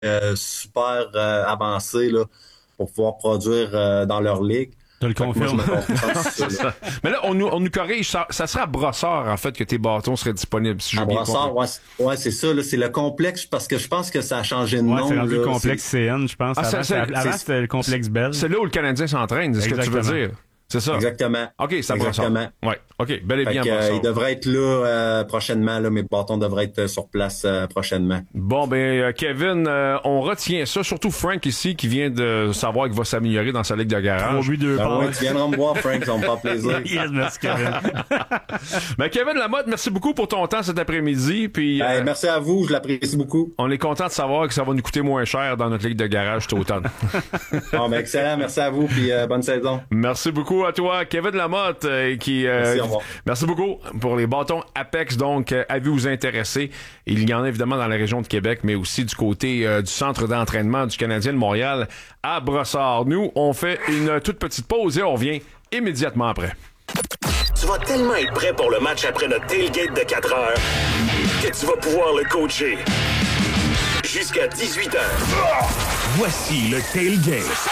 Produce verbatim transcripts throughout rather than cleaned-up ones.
euh, super euh, avancés là, pour pouvoir produire euh, dans leur ligue. Je le confirme. C'est ça. Mais là, on nous, on nous corrige. Ça, ça serait à Brossard, en fait, que tes bâtons seraient disponibles. Si À Brossard, ouais, c'est, ouais, c'est ça. Là, c'est le complexe parce que je pense que ça a changé de ouais, nom. c'est rendu là, le complexe c'est... C N, je pense. Ah, avant, c'est, c'est, avant c'est, c'était le complexe Bell. C'est là où le Canadien s'entraîne, c'est ce que tu veux dire. C'est ça. Exactement. OK, c'est à Brossard. Exactement. Ouais. OK, bel et Fait bien que, Brossard. euh, il devrait être là euh, prochainement. Là, mes bâtons devraient être sur place euh, prochainement. Bon, ben, euh, Kevin, euh, on retient ça. Surtout Frank ici, qui vient de savoir qu'il va s'améliorer dans sa ligue de garage. Trois buts, deux Ben passes. ouais, tu viendras me voir, Frank, ça va me faire plaisir. Yes, merci, Kevin. Ben, Kevin Lamotte, merci beaucoup pour ton temps cet après-midi. Puis, Hey, euh, merci à vous, je l'apprécie beaucoup. on est content de savoir que ça va nous coûter moins cher dans notre ligue de garage cet automne. Bon, ben, excellent, merci à vous, puis euh, bonne saison. Merci beaucoup à toi, Kevin Lamotte, euh, qui... euh, Merci, au revoir. Merci beaucoup pour les bâtons Apex. Donc, euh, avez vous intéresser. Il y en a évidemment dans la région de Québec, mais aussi du côté euh, du centre d'entraînement du Canadien de Montréal à Brossard. Nous, on fait une toute petite pause et on revient immédiatement après. Tu vas tellement être prêt pour le match après notre tailgate de quatre heures que tu vas pouvoir le coacher jusqu'à dix-huit heures. Voici le tailgate.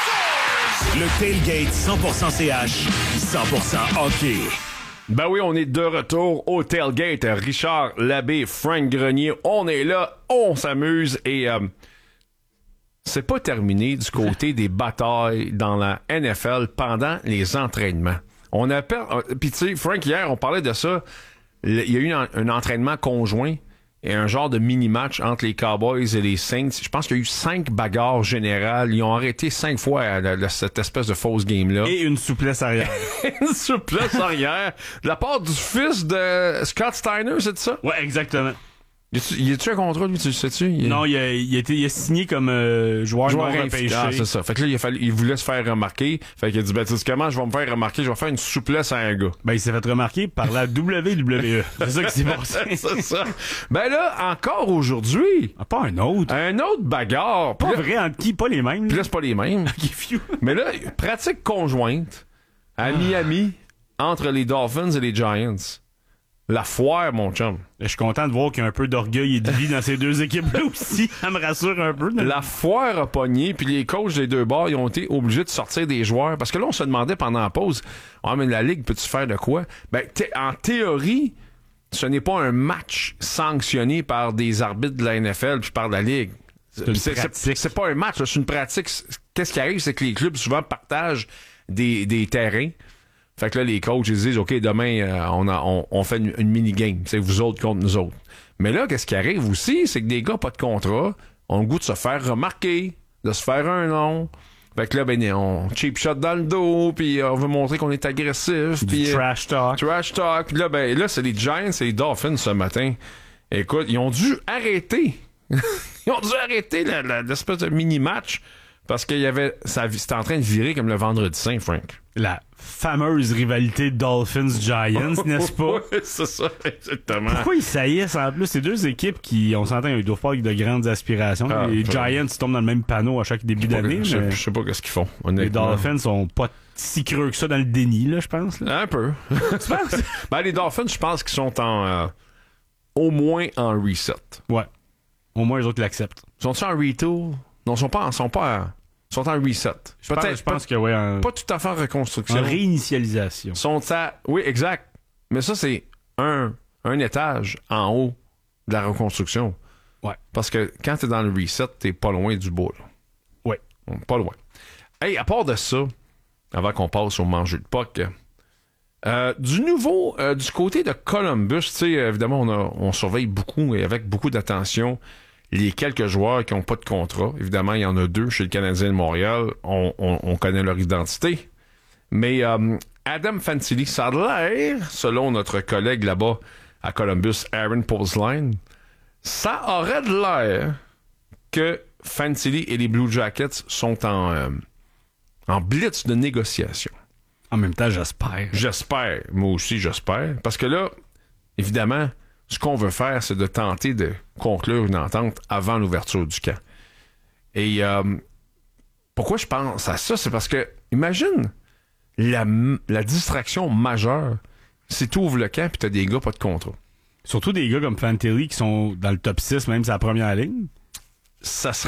Le tailgate cent pour cent C H, cent pour cent hockey. Ben oui, on est de retour au tailgate. Richard Labbé, Frank Grenier, on est là, on s'amuse et euh, c'est pas terminé du côté des batailles dans la N F L pendant les entraînements. On a per... Puis tu sais, Frank, hier, on parlait de ça. Il y a eu un, un entraînement conjoint et un genre de mini-match entre les Cowboys et les Saints. Je pense qu'il y a eu cinq bagarres générales. Ils ont arrêté cinq fois à, à, à cette espèce de fausse game-là. Et une souplesse arrière. Une souplesse arrière de la part du fils de Scott Steiner, c'est ça? Ouais, exactement. Y a-tu un contrat, lui, tu sais-tu? Il... Non, il a, il a été il a signé comme euh, joueur, joueur non infi- repêché. Ah, c'est ça. Fait que là, il, a fallu, il voulait se faire remarquer. Fait qu'il a dit, ben, tu sais comment je vais me faire remarquer? Je vais faire une souplesse à un gars. Ben, il s'est fait remarquer par la W W E. C'est ça qui s'est passé. C'est ça. Ben là, encore aujourd'hui, Ah, pas un autre. un autre bagarre. Pas Puis là, vrai, entre qui? Pas les mêmes. puis là. là, c'est pas les mêmes. Qui few. Mais là, pratique conjointe à Miami entre les Dolphins et les Giants. La foire, mon chum. Je suis content de voir qu'il y a un peu d'orgueil et de vie dans ces deux équipes-là aussi. Ça me rassure un peu. La foire a pogné, puis les coachs des deux bords, ils ont été obligés de sortir des joueurs. Parce que là, on se demandait pendant la pause, ah, mais la Ligue, peux-tu faire de quoi? Ben, t'es- en théorie, ce n'est pas un match sanctionné par des arbitres de la N F L puis par la Ligue. une C'est, c'est, pratique. c'est pas un match, là, c'est une pratique. Qu'est-ce qui arrive, c'est que les clubs souvent partagent des, des terrains. Fait que là, les coachs, ils disent, OK, demain, euh, on, a, on, on fait une, une mini-game. C'est vous autres contre nous autres. Mais là, qu'est-ce qui arrive aussi, c'est que des gars pas de contrat ont le goût de se faire remarquer, de se faire un nom. Fait que là, ben, on cheap shot dans le dos, puis on veut montrer qu'on est agressif. Du Puis, euh, trash talk. Trash talk. Puis là, ben, là, c'est les Giants et les Dolphins ce matin. Écoute, ils ont dû arrêter. Ils ont dû arrêter la, la- l'espèce de mini-match parce qu'il y avait, ça, c'était en train de virer comme le vendredi saint, Frank. La fameuse rivalité Dolphins-Giants, n'est-ce pas? Ouais, c'est ça, exactement. Pourquoi ils saillissent en plus? C'est deux équipes qui, on s'entend, ils doivent pas avec de grandes aspirations. Ah, les ça- Giants tombent dans le même panneau à chaque début d'année. Je sais- mais je sais pas qu'est-ce qu'ils font, les honnêtement. Dolphins sont pas si creux que ça dans le déni, là, je pense. Là. Un peu. Tu penses? Ben, les Dolphins, je pense qu'ils sont en... euh, au moins en reset. Ouais. Au moins, les autres l'acceptent. Sont-ils en retool? Non, ils sont pas en... Sont pas en- sont en reset. Je pense, je pense que, ouais, en, Pas tout à fait en reconstruction. en réinitialisation. Sont à... Oui, exact. Mais ça, c'est un, un étage en haut de la reconstruction. Ouais. Parce que quand t'es dans le reset, t'es pas loin du bout, là. Ouais. Pas loin. Hey, à part de ça, avant qu'on passe au manger de puck, euh, du nouveau, euh, du côté de Columbus, tu sais, évidemment, on, a, on surveille beaucoup et avec beaucoup d'attention les quelques joueurs qui n'ont pas de contrat. Évidemment, il y en a deux chez le Canadien de Montréal. On, on, on connaît leur identité. Mais euh, Adam Fantilli, ça a l'air, selon notre collègue là-bas à Columbus, Aaron Posline, ça aurait de l'air que Fantilli et les Blue Jackets sont en, euh, en blitz de négociation. En même temps, j'espère. J'espère. Moi aussi, j'espère. Parce que là, évidemment, ce qu'on veut faire, c'est de tenter de conclure une entente avant l'ouverture du camp. Et euh, pourquoi je pense à ça? C'est parce que, imagine la, la distraction majeure si tu ouvres le camp et tu as des gars pas de contrat. Surtout des gars comme Fantilli qui sont dans le top six, même sa première ligne. ça